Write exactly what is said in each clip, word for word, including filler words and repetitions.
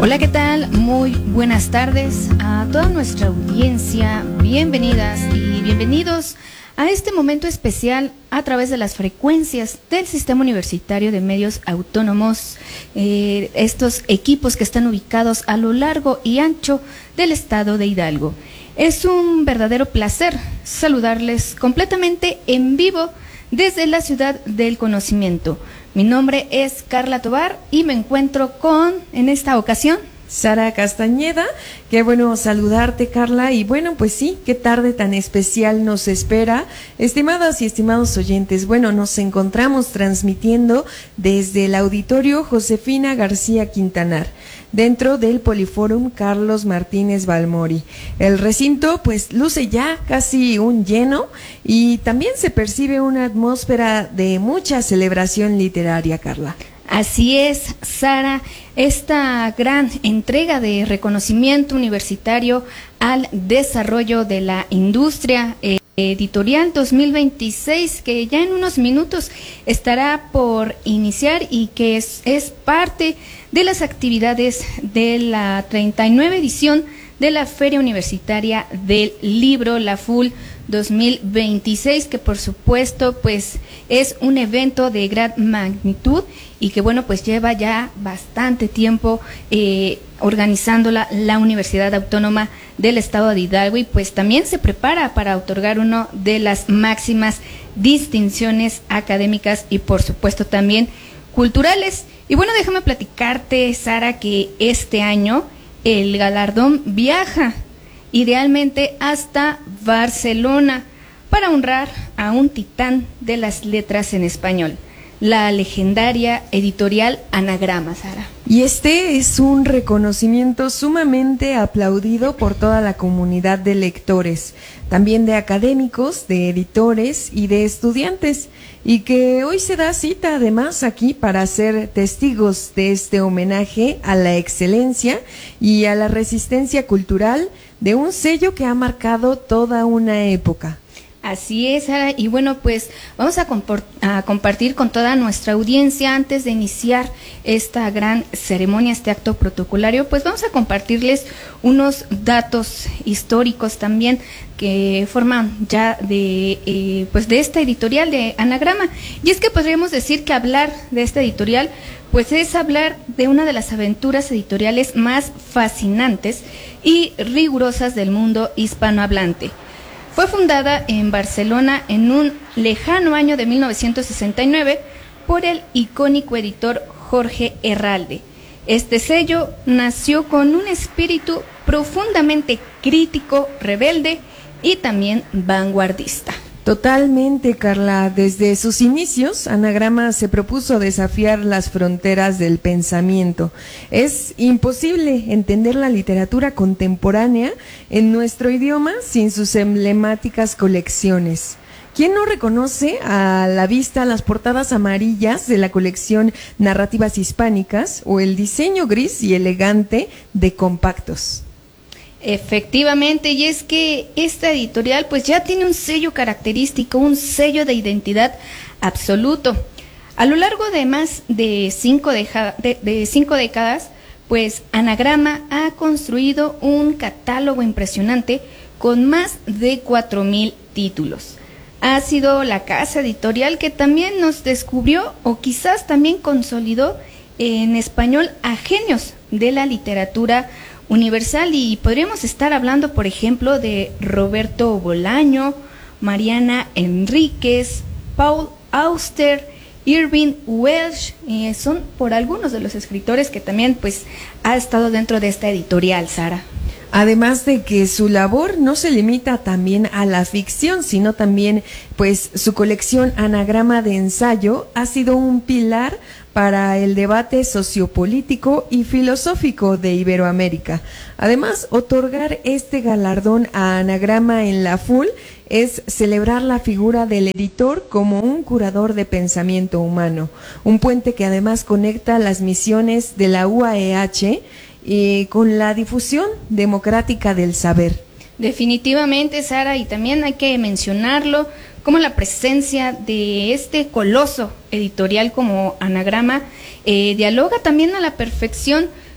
Hola, ¿qué tal? Muy buenas tardes a toda nuestra audiencia. Bienvenidas y bienvenidos a este momento especial a través de las frecuencias del Sistema Universitario de Medios Autónomos, eh, estos equipos que están ubicados a lo largo y ancho del estado de Hidalgo. Es un verdadero placer saludarles completamente en vivo desde la ciudad del conocimiento. Mi nombre es Carla Tobar y me encuentro con, en esta ocasión, Sara Castañeda. Qué bueno saludarte, Carla, y bueno, pues sí, qué tarde tan especial nos espera. Estimadas y estimados oyentes, bueno, nos encontramos transmitiendo desde el auditorio Josefina García Quintanar, dentro del Poliforum Carlos Martínez Balmori. El recinto pues luce ya casi un lleno y también se percibe una atmósfera de mucha celebración literaria, Carla. Así es, Sara, esta gran entrega de reconocimiento universitario al desarrollo de la industria eh, editorial dos mil veintiséis, que ya en unos minutos estará por iniciar y que es, es parte de las actividades de la treinta y nueve edición de la Feria Universitaria del Libro, la F U L dos mil veintiséis, que por supuesto pues es un evento de gran magnitud y que bueno pues lleva ya bastante tiempo eh, organizándola la Universidad Autónoma del Estado de Hidalgo, y pues también se prepara para otorgar una de las máximas distinciones académicas y por supuesto también culturales. Y bueno, déjame platicarte, Sara, que este año el galardón viaja idealmente hasta Barcelona para honrar a un titán de las letras en español, la legendaria editorial Anagrama, Sara. Y este es un reconocimiento sumamente aplaudido por toda la comunidad de lectores, también de académicos, de editores y de estudiantes, y que hoy se da cita además aquí para ser testigos de este homenaje a la excelencia y a la resistencia cultural de un sello que ha marcado toda una época. Así es, Sara, y bueno, pues vamos a, a compartir con toda nuestra audiencia, antes de iniciar esta gran ceremonia, este acto protocolario, pues vamos a compartirles unos datos históricos también que forman ya de eh, pues de esta editorial de Anagrama. Y es que podríamos decir que hablar de esta editorial pues es hablar de una de las aventuras editoriales más fascinantes y rigurosas del mundo hispanohablante. Fue fundada en Barcelona en un lejano año de mil novecientos sesenta y nueve por el icónico editor Jorge Herralde. Este sello nació con un espíritu profundamente crítico, rebelde y también vanguardista. Totalmente, Carla. Desde sus inicios, Anagrama se propuso desafiar las fronteras del pensamiento. Es imposible entender la literatura contemporánea en nuestro idioma sin sus emblemáticas colecciones. ¿Quién no reconoce a la vista las portadas amarillas de la colección Narrativas Hispánicas o el diseño gris y elegante de Compactos? Efectivamente, y es que esta editorial pues ya tiene un sello característico, un sello de identidad absoluto. A lo largo de más de cinco, deja, de, de cinco décadas, pues Anagrama ha construido un catálogo impresionante con más de cuatro mil títulos. Ha sido la casa editorial que también nos descubrió o quizás también consolidó en español a genios de la literatura universal, y podríamos estar hablando, por ejemplo, de Roberto Bolaño, Mariana Enríquez, Paul Auster, Irving Welsh, eh, son por algunos de los escritores que también pues ha estado dentro de esta editorial, Sara. Además de que su labor no se limita también a la ficción, sino también pues su colección Anagrama de ensayo ha sido un pilar para el debate sociopolítico y filosófico de Iberoamérica. Además, otorgar este galardón a Anagrama en la F U L es celebrar la figura del editor como un curador de pensamiento humano, un puente que además conecta las misiones de la U A E H y con la difusión democrática del saber. Definitivamente, Sara, y también hay que mencionarlo, como la presencia de este coloso editorial como Anagrama eh, dialoga también a la perfección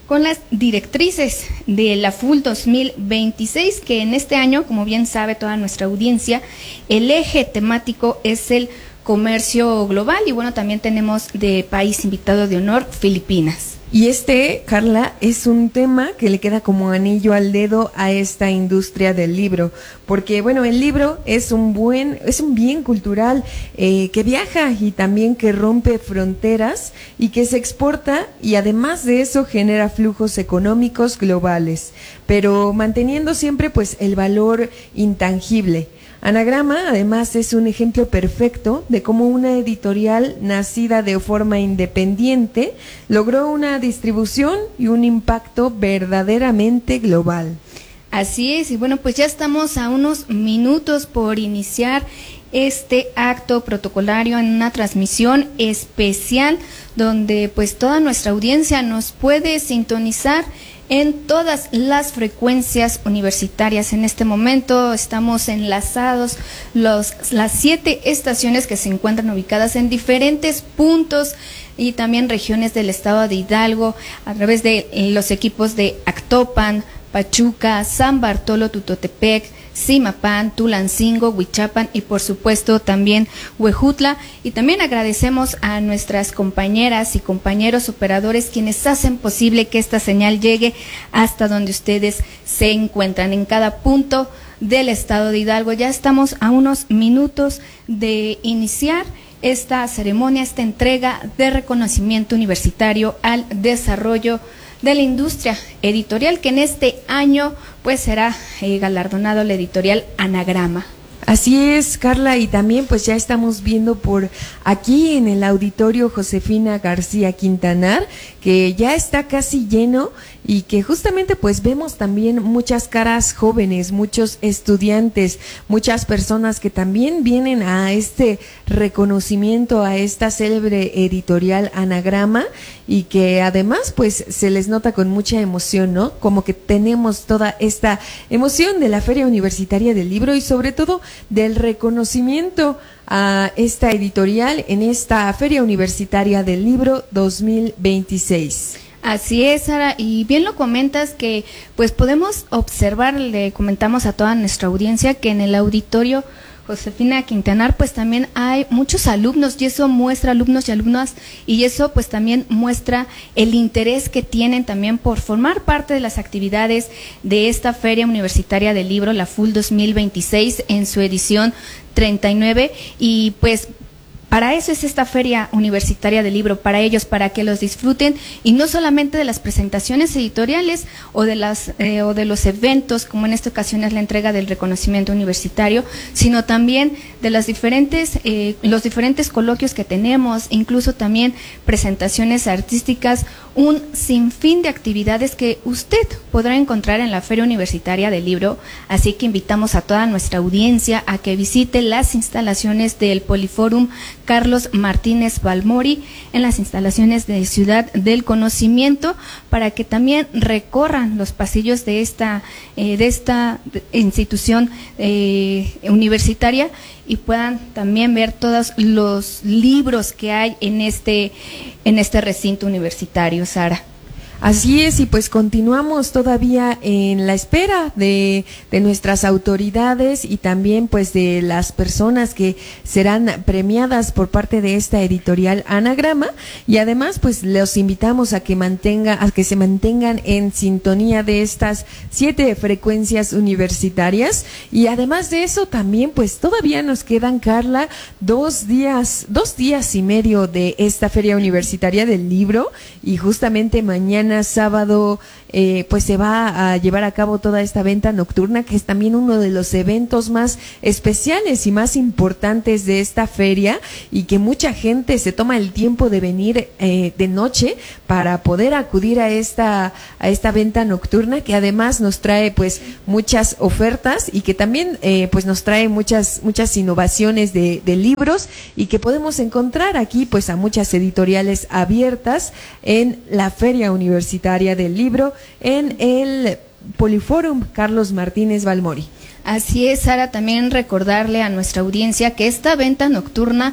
con las directrices de la F U L dos mil veintiséis, que en este año, como bien sabe toda nuestra audiencia, el eje temático es el comercio global y bueno, también tenemos de país invitado de honor Filipinas. Y este, Carla, es un tema que le queda como anillo al dedo a esta industria del libro, porque bueno, el libro es un buen, es un bien cultural eh, que viaja y también que rompe fronteras y que se exporta y además de eso genera flujos económicos globales, pero manteniendo siempre pues el valor intangible. Anagrama, además, es un ejemplo perfecto de cómo una editorial nacida de forma independiente logró una distribución y un impacto verdaderamente global. Así es, y bueno, pues ya estamos a unos minutos por iniciar este acto protocolario en una transmisión especial donde pues toda nuestra audiencia nos puede sintonizar en todas las frecuencias universitarias. En este momento estamos enlazados los, las siete estaciones que se encuentran ubicadas en diferentes puntos y también regiones del estado de Hidalgo a través de los equipos de Actopan, Pachuca, San Bartolo, Tutotepec, Zimapán, Tulancingo, Huichapan y por supuesto también Huejutla. Y también agradecemos a nuestras compañeras y compañeros operadores quienes hacen posible que esta señal llegue hasta donde ustedes se encuentran en cada punto del estado de Hidalgo. Ya estamos a unos minutos de iniciar esta ceremonia, esta entrega de reconocimiento universitario al desarrollo de la industria editorial, que en este año pues será eh, galardonado la editorial Anagrama. Así es, Carla, y también pues ya estamos viendo por aquí en el auditorio Josefina García Quintanar, que ya está casi lleno y que justamente pues vemos también muchas caras jóvenes, muchos estudiantes, muchas personas que también vienen a este reconocimiento, a esta célebre editorial Anagrama y que además pues se les nota con mucha emoción, ¿no? Como que tenemos toda esta emoción de la Feria Universitaria del Libro y sobre todo del reconocimiento a esta editorial en esta Feria Universitaria del Libro dos mil veintiséis. Así es, Sara, y bien lo comentas que pues podemos observar, le comentamos a toda nuestra audiencia que en el auditorio Josefina Quintanar pues también hay muchos alumnos y eso muestra alumnos y alumnas y eso pues también muestra el interés que tienen también por formar parte de las actividades de esta Feria Universitaria del Libro, la F U L dos mil veintiséis en su edición treinta y nueve y pues para eso es esta Feria Universitaria del Libro, para ellos, para que los disfruten y no solamente de las presentaciones editoriales o de las eh, o de los eventos, como en esta ocasión es la entrega del reconocimiento universitario, sino también de las diferentes eh, los diferentes coloquios que tenemos, incluso también presentaciones artísticas, un sinfín de actividades que usted podrá encontrar en la Feria Universitaria del Libro, así que invitamos a toda nuestra audiencia a que visite las instalaciones del Poliforum Carlos Martínez Balmori en las instalaciones de Ciudad del Conocimiento para que también recorran los pasillos de esta eh, de esta institución eh, universitaria y puedan también ver todos los libros que hay en este en este recinto universitario, Sara. Así es, y pues continuamos todavía en la espera de, de nuestras autoridades y también pues de las personas que serán premiadas por parte de esta editorial Anagrama y además pues los invitamos a que mantenga, a que se mantengan en sintonía de estas siete frecuencias universitarias y además de eso también pues todavía nos quedan, Carla, dos días, dos días y medio de esta Feria Universitaria del Libro y justamente mañana sábado eh, pues se va a llevar a cabo toda esta venta nocturna que es también uno de los eventos más especiales y más importantes de esta feria y que mucha gente se toma el tiempo de venir eh, de noche para poder acudir a esta a esta venta nocturna que además nos trae pues muchas ofertas y que también eh, pues nos trae muchas muchas innovaciones de, de libros y que podemos encontrar aquí pues a muchas editoriales abiertas en la Feria Universitaria del Libro en el Poliforum Carlos Martínez Balmori. Así es, Sara, también recordarle a nuestra audiencia que esta venta nocturna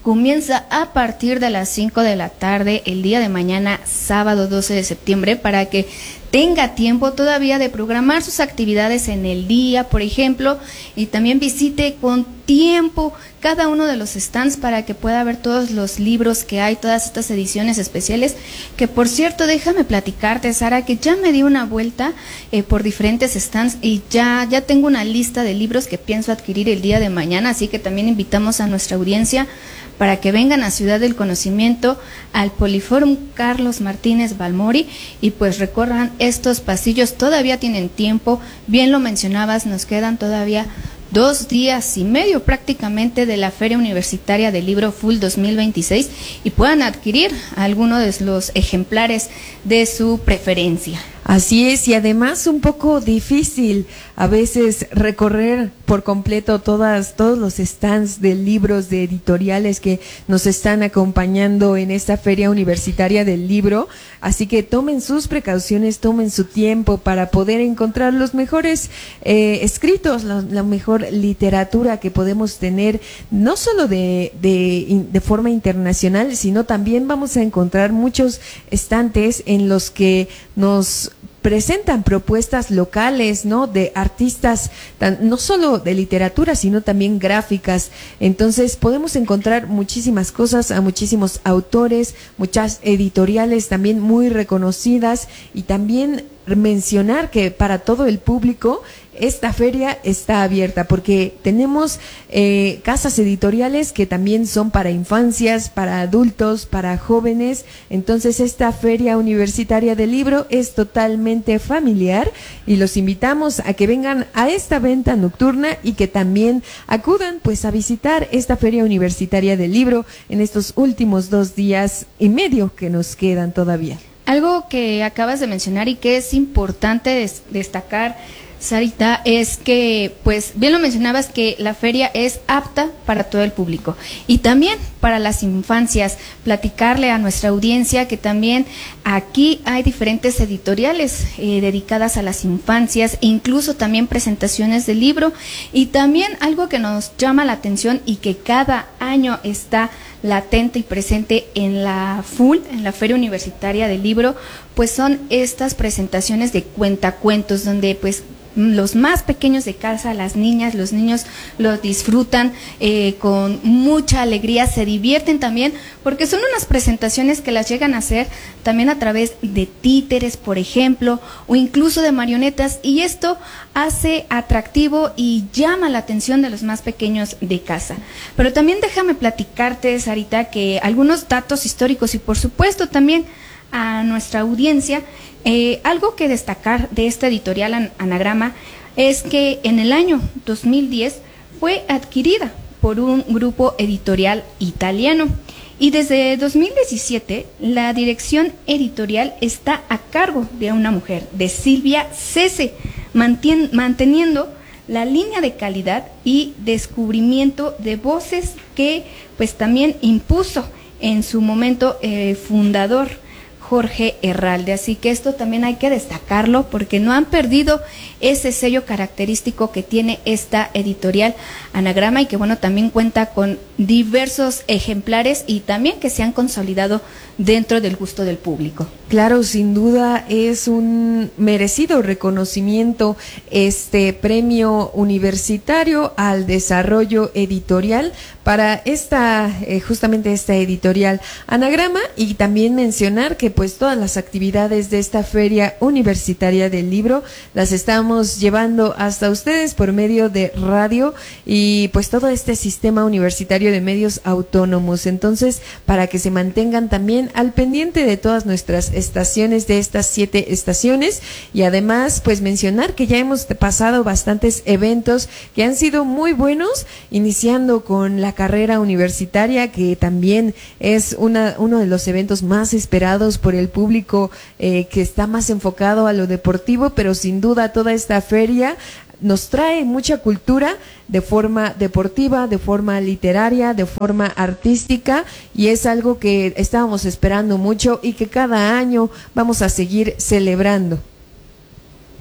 comienza a partir de las cinco de la tarde el día de mañana, sábado doce de septiembre, para que tenga tiempo todavía de programar sus actividades en el día, por ejemplo, y también visite con tiempo cada uno de los stands para que pueda ver todos los libros que hay, todas estas ediciones especiales, que por cierto, déjame platicarte, Sara, que ya me di una vuelta eh, por diferentes stands y ya, ya tengo una lista de libros que pienso adquirir el día de mañana, así que también invitamos a nuestra audiencia para que vengan a Ciudad del Conocimiento, al Poliforum Carlos Martínez Balmori, y pues recorran estos pasillos. Todavía tienen tiempo, bien lo mencionabas, nos quedan todavía dos días y medio prácticamente de la Feria Universitaria del Libro Full dos mil veintiséis y puedan adquirir alguno de los ejemplares de su preferencia. Así es, y además un poco difícil a veces recorrer por completo todas todos los stands de libros, de editoriales que nos están acompañando en esta Feria Universitaria del Libro, así que tomen sus precauciones, tomen su tiempo para poder encontrar los mejores eh, escritos, la, la mejor literatura que podemos tener, no solo de, de, de forma internacional, sino también vamos a encontrar muchos estantes en los que nos presentan propuestas locales, ¿no? De artistas, tan, no solo de literatura, sino también gráficas. Entonces podemos encontrar muchísimas cosas, a muchísimos autores, muchas editoriales también muy reconocidas, y también mencionar que para todo el público esta feria está abierta, porque tenemos eh, casas editoriales que también son para infancias, para adultos, para jóvenes. Entonces esta Feria Universitaria del Libro es totalmente familiar y los invitamos a que vengan a esta venta nocturna y que también acudan pues a visitar esta Feria Universitaria del Libro en estos últimos dos días y medio que nos quedan todavía. Algo que acabas de mencionar y que es importante des- destacar, Sarita, es que, pues, bien lo mencionabas, que la feria es apta para todo el público y también para las infancias. Platicarle a nuestra audiencia que también aquí hay diferentes editoriales eh, dedicadas a las infancias, incluso también presentaciones de libro, y también algo que nos llama la atención y que cada año está latente y presente en la FUL, en la Feria Universitaria del Libro, pues son estas presentaciones de cuentacuentos, donde pues los más pequeños de casa, las niñas, los niños lo disfrutan eh, con mucha alegría, se divierten también, porque son unas presentaciones que las llegan a hacer también a través de títeres, por ejemplo, o incluso de marionetas, y esto hace atractivo y llama la atención de los más pequeños de casa. Pero también déjame platicarte, Sarita, que algunos datos históricos y por supuesto también a nuestra audiencia, eh, algo que destacar de esta editorial an- Anagrama es que en el año dos mil diez fue adquirida por un grupo editorial italiano y desde dos mil diecisiete la dirección editorial está a cargo de una mujer, de Silvia Cese, mantien- manteniendo la línea de calidad y descubrimiento de voces que pues también impuso en su momento eh, fundador Jorge Herralde. Así que esto también hay que destacarlo porque no han perdido ese sello característico que tiene esta editorial Anagrama y que bueno, también cuenta con diversos ejemplares y también que se han consolidado dentro del gusto del público. Claro, sin duda es un merecido reconocimiento este premio universitario al desarrollo editorial para esta, eh, justamente esta editorial Anagrama, y también mencionar que pues todas las actividades de esta Feria Universitaria del Libro las estamos llevando hasta ustedes por medio de radio y pues todo este sistema universitario de medios autónomos. Entonces, para que se mantengan también al pendiente de todas nuestras estaciones, de estas siete estaciones, y además pues mencionar que ya hemos pasado bastantes eventos que han sido muy buenos, iniciando con la carrera universitaria, que también es una, uno de los eventos más esperados por el público eh, que está más enfocado a lo deportivo, pero sin duda toda esta feria nos trae mucha cultura de forma deportiva, de forma literaria, de forma artística, y es algo que estábamos esperando mucho y que cada año vamos a seguir celebrando.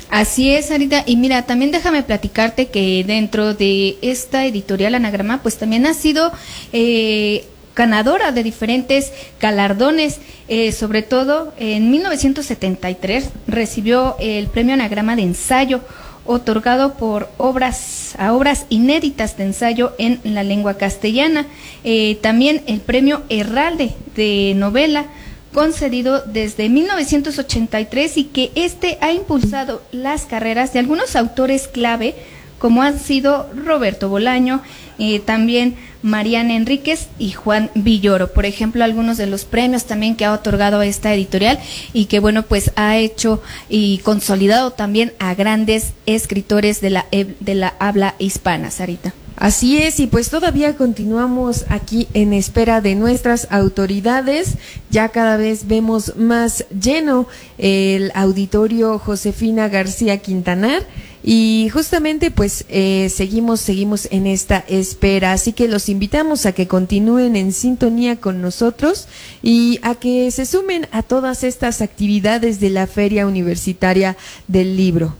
Así es, Sarita, y mira, también déjame platicarte que dentro de esta editorial Anagrama, pues también ha sido eh, ganadora de diferentes galardones, eh, sobre todo en mil novecientos setenta y tres recibió el premio Anagrama de ensayo, otorgado por obras a obras inéditas de ensayo en la lengua castellana, eh, también el premio Herralde de novela, concedido desde mil novecientos ochenta y tres y que este ha impulsado las carreras de algunos autores clave como han sido Roberto Bolaño, eh, también Mariana Enríquez y Juan Villoro, por ejemplo, algunos de los premios también que ha otorgado esta editorial y que bueno, pues ha hecho y consolidado también a grandes escritores de la, de la habla hispana, Sarita. Así es, y pues todavía continuamos aquí en espera de nuestras autoridades. Ya cada vez vemos más lleno el auditorio Josefina García Quintanar y justamente pues eh, seguimos, seguimos en esta espera. Así que los invitamos a que continúen en sintonía con nosotros y a que se sumen a todas estas actividades de la Feria Universitaria del Libro.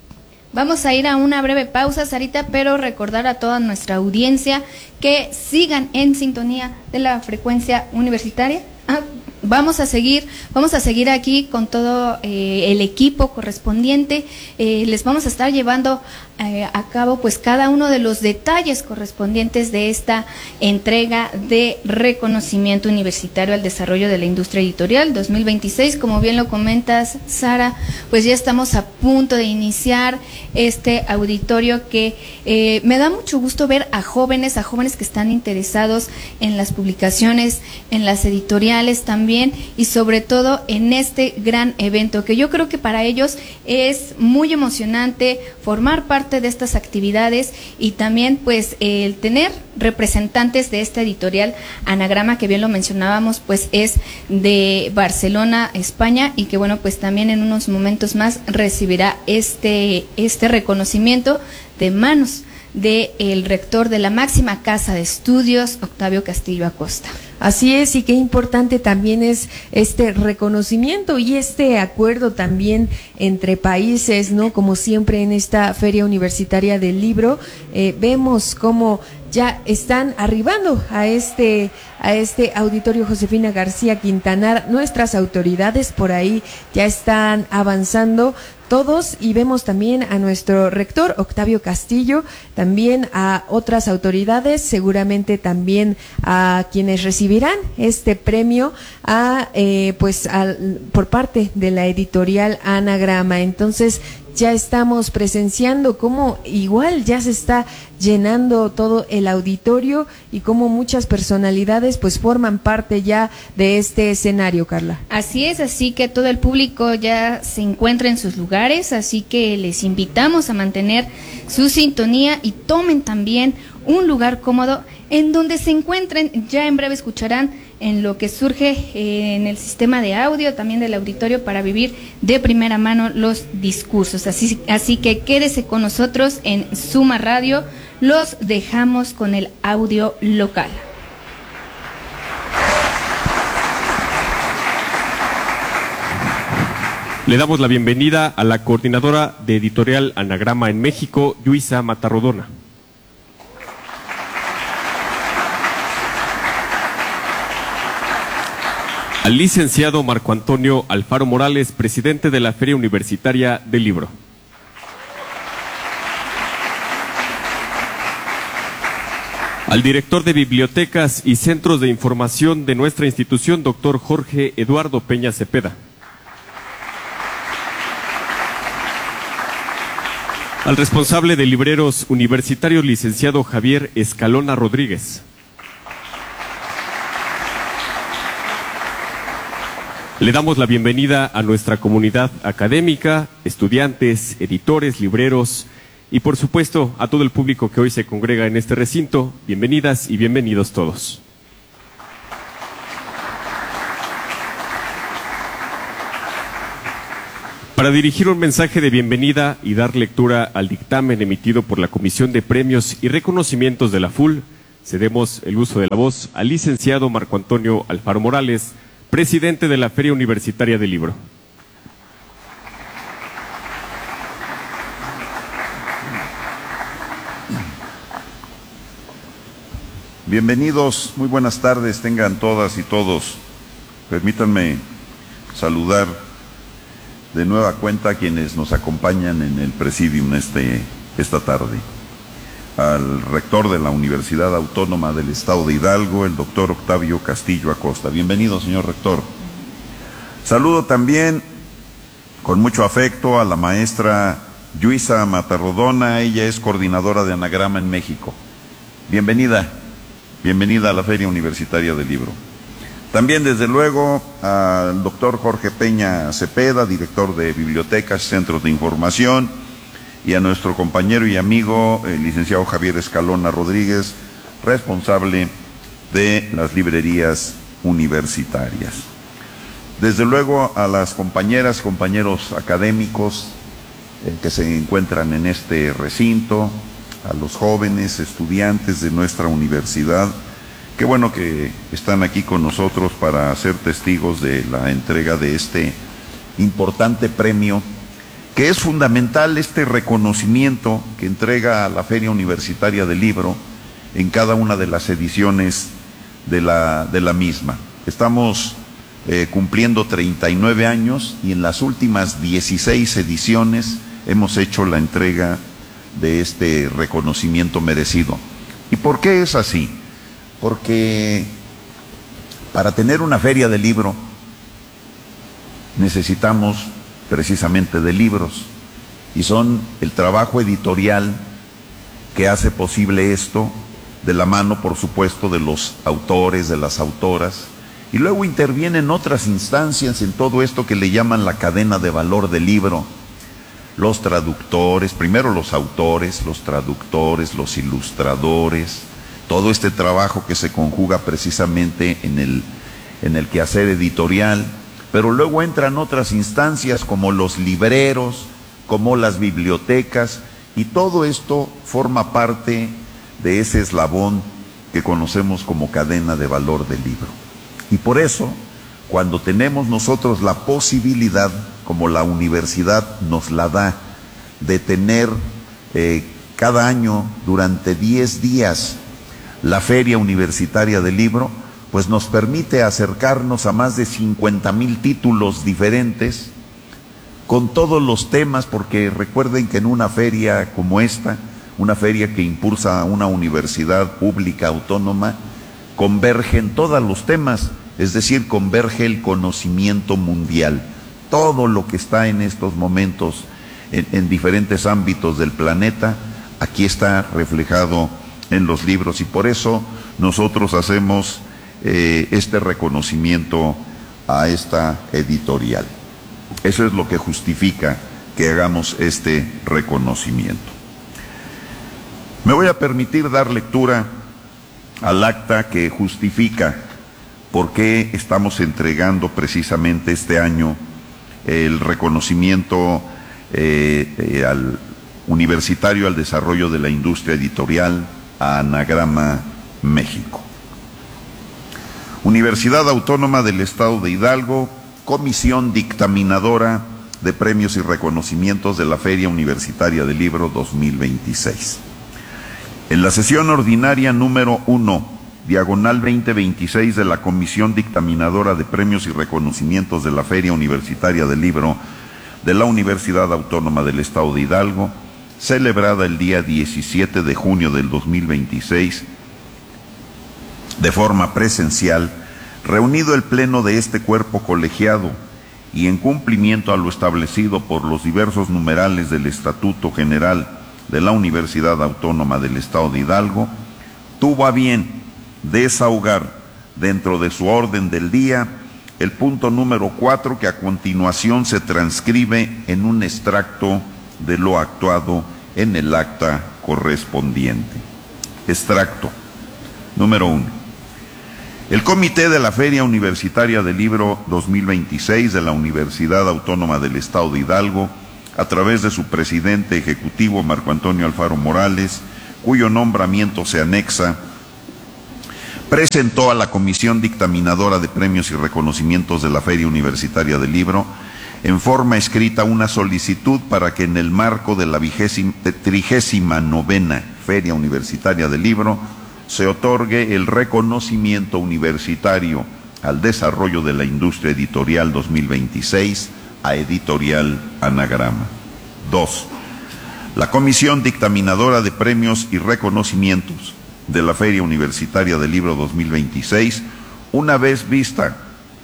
Vamos a ir a una breve pausa, Sarita, pero recordar a toda nuestra audiencia que sigan en sintonía de la frecuencia universitaria. Ah, vamos a seguir, vamos a seguir aquí con todo eh, el equipo correspondiente. Eh, les vamos a estar llevando eh, a cabo pues cada uno de los detalles correspondientes de esta entrega de reconocimiento universitario al desarrollo de la industria editorial dos mil veintiséis. Como bien lo comentas, Sara, pues ya estamos a punto de iniciar este auditorio que eh, me da mucho gusto ver a jóvenes, a jóvenes que están interesados en las publicaciones, en las editoriales también y sobre todo en este gran evento que yo creo que para ellos es muy emocionante formar parte de estas actividades y también pues el tener representantes de esta editorial Anagrama, que bien lo mencionábamos, pues es de Barcelona, España, y que bueno, pues también en unos momentos más recibirá este, este reconocimiento de manos del rector de la máxima casa de estudios, Octavio Castillo Acosta. Así es, y qué importante también es este reconocimiento y este acuerdo también entre países, ¿no? Como siempre en esta Feria Universitaria del Libro, eh, vemos cómo ya están arribando a este a este auditorio Josefina García Quintanar nuestras autoridades, por ahí ya están avanzando todos y vemos también a nuestro rector Octavio Castillo, también a otras autoridades, seguramente también a quienes recibirán este premio a eh, pues al, por parte de la editorial Anagrama. Entonces ya estamos presenciando cómo igual ya se está llenando todo el auditorio y cómo muchas personalidades pues forman parte ya de este escenario, Carla. Así es, así que todo el público ya se encuentra en sus lugares, así que les invitamos a mantener su sintonía y tomen también un lugar cómodo en donde se encuentren. Ya en breve escucharán en lo que surge eh, en el sistema de audio también del auditorio para vivir de primera mano los discursos. Así, así que quédese con nosotros en Suma Radio. Los dejamos con el audio local. Le damos la bienvenida a la coordinadora de Editorial Anagrama en México, Luisa Matarrodona. Al licenciado Marco Antonio Alfaro Morales, presidente de la Feria Universitaria del Libro. Al director de Bibliotecas y Centros de Información de nuestra institución, doctor Jorge Eduardo Peña Cepeda. Al responsable de Libreros Universitarios, licenciado Javier Escalona Rodríguez. Le damos la bienvenida a nuestra comunidad académica, estudiantes, editores, libreros y por supuesto a todo el público que hoy se congrega en este recinto. Bienvenidas y bienvenidos todos. Para dirigir un mensaje de bienvenida y dar lectura al dictamen emitido por la Comisión de Premios y Reconocimientos de la F U L, cedemos el uso de la voz al licenciado Marco Antonio Alfaro Morales, presidente de la Feria Universitaria del Libro. Bienvenidos, muy buenas tardes, tengan todas y todos. Permítanme saludar de nueva cuenta a quienes nos acompañan en el presidium este, esta tarde. Al rector de la Universidad Autónoma del Estado de Hidalgo, el doctor Octavio Castillo Acosta. Bienvenido, señor rector. Saludo también con mucho afecto a la maestra Yuisa Matarrodona, ella es coordinadora de Anagrama en México. Bienvenida, bienvenida a la Feria Universitaria del Libro. También, desde luego, al doctor Jorge Peña Cepeda, director de Bibliotecas, Centros de Información, y a nuestro compañero y amigo, el licenciado Javier Escalona Rodríguez, responsable de las librerías universitarias. Desde luego, a las compañeras, compañeros académicos eh, que se encuentran en este recinto, a los jóvenes estudiantes de nuestra universidad. Qué bueno que están aquí con nosotros para ser testigos de la entrega de este importante premio, que es fundamental, este reconocimiento que entrega a la Feria Universitaria del Libro en cada una de las ediciones de la, de la misma. Estamos eh, cumpliendo treinta y nueve años y en las últimas dieciséis ediciones hemos hecho la entrega de este reconocimiento merecido. ¿Y por qué es así? Porque para tener una feria de libro necesitamos precisamente de libros, y son el trabajo editorial que hace posible esto, de la mano, por supuesto, de los autores, de las autoras, y luego intervienen otras instancias en todo esto que le llaman la cadena de valor del libro. Los traductores, primero los autores, los traductores, los ilustradores, todo este trabajo que se conjuga precisamente en el, en el quehacer editorial. Pero luego entran otras instancias como los libreros, como las bibliotecas, y todo esto forma parte de ese eslabón que conocemos como cadena de valor del libro. Y por eso, cuando tenemos nosotros la posibilidad, como la universidad nos la da, de tener eh, cada año durante diez días la Feria Universitaria del Libro, pues nos permite acercarnos a más de cincuenta mil títulos diferentes, con todos los temas, porque recuerden que en una feria como esta, una feria que impulsa a una universidad pública autónoma, convergen todos los temas, es decir, converge el conocimiento mundial. Todo lo que está en estos momentos en, en diferentes ámbitos del planeta, aquí está reflejado en los libros, y por eso nosotros hacemos Eh, este reconocimiento a esta editorial. Eso es lo que justifica que hagamos este reconocimiento. Me voy a permitir dar lectura al acta que justifica por qué estamos entregando precisamente este año el reconocimiento eh, eh, al universitario al desarrollo de la industria editorial a Anagrama México. Universidad Autónoma del Estado de Hidalgo, Comisión Dictaminadora de Premios y Reconocimientos de la Feria Universitaria del Libro dos mil veintiséis. En la sesión ordinaria número uno, diagonal veinte veintiséis de la Comisión Dictaminadora de Premios y Reconocimientos de la Feria Universitaria del Libro de la Universidad Autónoma del Estado de Hidalgo, celebrada el día diecisiete de junio del dos mil veintiséis, de forma presencial, reunido el pleno de este cuerpo colegiado y en cumplimiento a lo establecido por los diversos numerales del Estatuto General de la Universidad Autónoma del Estado de Hidalgo, tuvo a bien desahogar dentro de su orden del día el punto número cuatro, que a continuación se transcribe en un extracto de lo actuado en el acta correspondiente. Extracto número uno. El Comité de la Feria Universitaria del Libro dos mil veintiséis de la Universidad Autónoma del Estado de Hidalgo, a través de su presidente ejecutivo Marco Antonio Alfaro Morales, cuyo nombramiento se anexa, presentó a la Comisión Dictaminadora de Premios y Reconocimientos de la Feria Universitaria del Libro en forma escrita una solicitud para que en el marco de la vigésima, trigésima novena Feria Universitaria del Libro se otorgue el reconocimiento universitario al desarrollo de la industria editorial dos mil veintiséis a Editorial Anagrama. Dos. La Comisión Dictaminadora de Premios y Reconocimientos de la Feria Universitaria del Libro dos mil veintiséis, una vez vista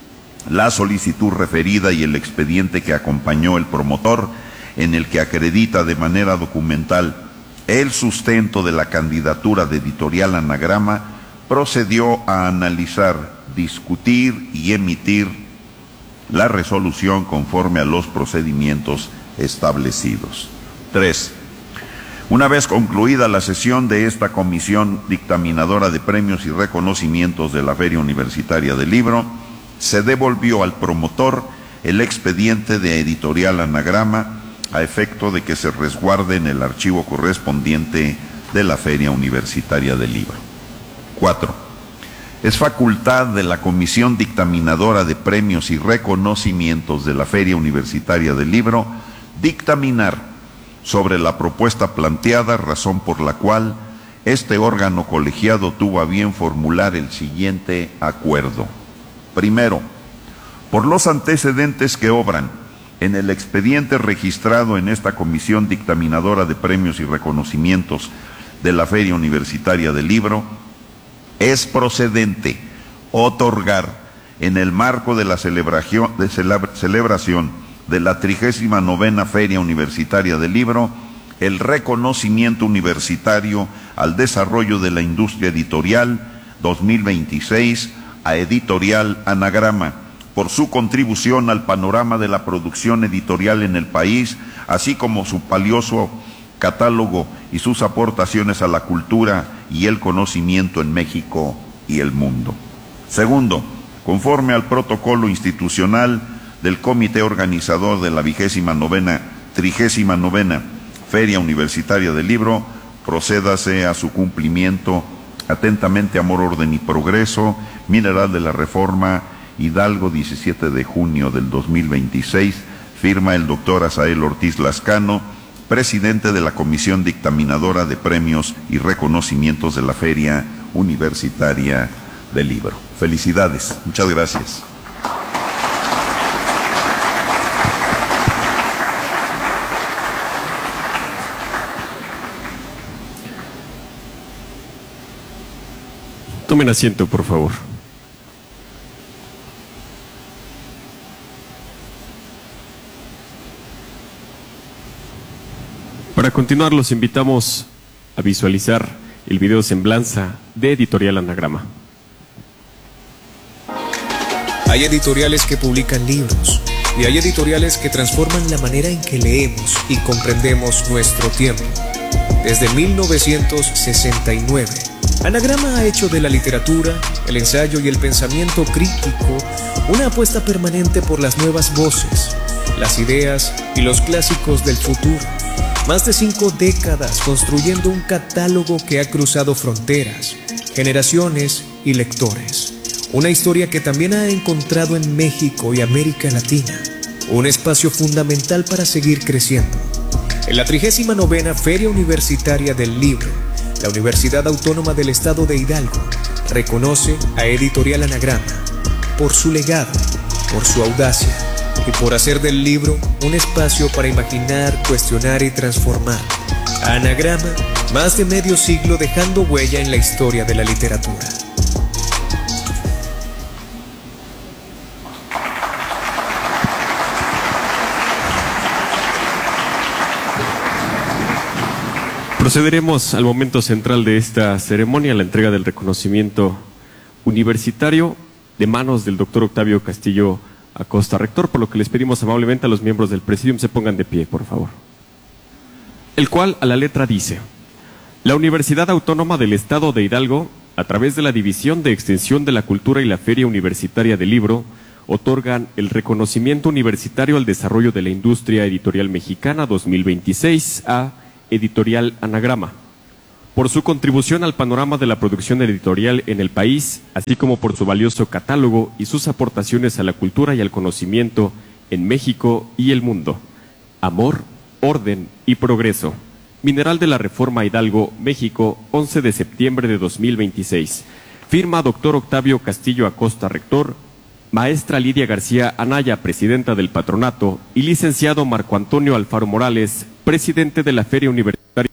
la solicitud referida y el expediente que acompañó el promotor, en el que acredita de manera documental el sustento de la candidatura de Editorial Anagrama, procedió a analizar, discutir y emitir la resolución conforme a los procedimientos establecidos. Tres. Una vez concluida la sesión de esta Comisión Dictaminadora de Premios y Reconocimientos de la Feria Universitaria del Libro, se devolvió al promotor el expediente de Editorial Anagrama a efecto de que se resguarde en el archivo correspondiente de la Feria Universitaria del Libro. Cuatro. Es facultad de la Comisión Dictaminadora de Premios y Reconocimientos de la Feria Universitaria del Libro dictaminar sobre la propuesta planteada, razón por la cual este órgano colegiado tuvo a bien formular el siguiente acuerdo. Primero, por los antecedentes que obran en el expediente registrado en esta Comisión Dictaminadora de Premios y Reconocimientos de la Feria Universitaria del Libro, es procedente otorgar en el marco de la celebración de, celebra, celebración de la trigésima novena Feria Universitaria del Libro el reconocimiento universitario al desarrollo de la industria editorial dos mil veintiséis a Editorial Anagrama, por su contribución al panorama de la producción editorial en el país, así como su valioso catálogo y sus aportaciones a la cultura y el conocimiento en México y el mundo. Segundo, conforme al protocolo institucional del Comité Organizador de la vigésima novena, trigésima novena Feria Universitaria del Libro, procédase a su cumplimiento. Atentamente, Amor, Orden y Progreso, Mineral de la Reforma, Hidalgo, diecisiete de junio del dos mil veintiséis, firma el doctor Asael Ortiz Lascano, presidente de la Comisión Dictaminadora de Premios y Reconocimientos de la Feria Universitaria del Libro. Felicidades. Muchas gracias. Tomen asiento, por favor. Para continuar, los invitamos a visualizar el video semblanza de Editorial Anagrama. Hay editoriales que publican libros y hay editoriales que transforman la manera en que leemos y comprendemos nuestro tiempo. Desde mil novecientos sesenta y nueve, Anagrama ha hecho de la literatura, el ensayo y el pensamiento crítico una apuesta permanente por las nuevas voces, las ideas y los clásicos del futuro. Más de cinco décadas construyendo un catálogo que ha cruzado fronteras, generaciones y lectores. Una historia que también ha encontrado en México y América Latina un espacio fundamental para seguir creciendo. En la trigésima novena Feria Universitaria del Libro, la Universidad Autónoma del Estado de Hidalgo reconoce a Editorial Anagrama por su legado, por su audacia y por hacer del libro un espacio para imaginar, cuestionar y transformar. Anagrama, más de medio siglo dejando huella en la historia de la literatura. Procederemos al momento central de esta ceremonia, la entrega del reconocimiento universitario de manos del doctor Octavio Castillo Acosta, rector, por lo que les pedimos amablemente a los miembros del Presidium se pongan de pie, por favor. El cual a la letra dice: la Universidad Autónoma del Estado de Hidalgo, a través de la División de Extensión de la Cultura y la Feria Universitaria del Libro, otorgan el reconocimiento universitario al desarrollo de la industria editorial mexicana dos mil veintiséis a Editorial Anagrama, por su contribución al panorama de la producción editorial en el país, así como por su valioso catálogo y sus aportaciones a la cultura y al conocimiento en México y el mundo. Amor, orden y progreso. Mineral de la Reforma Hidalgo, México, once de septiembre de dos mil veintiséis. Firma doctor Octavio Castillo Acosta, rector, maestra Lidia García Anaya, presidenta del patronato, y licenciado Marco Antonio Alfaro Morales, presidente de la Feria Universitaria